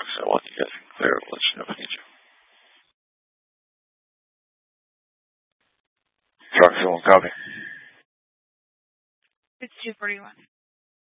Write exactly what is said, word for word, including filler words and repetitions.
trucks. I want you guys to clear. I'll let you know if I need you. Trucks, I won't copy. It's two forty-one.